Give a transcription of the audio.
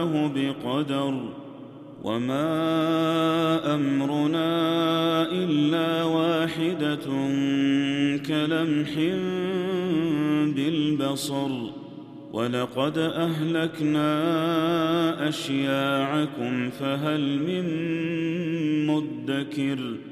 بقدر وما أمرنا إلا واحدة كلمح بالبصر ولقد أهلكنا أشياعكم فهل من مدكر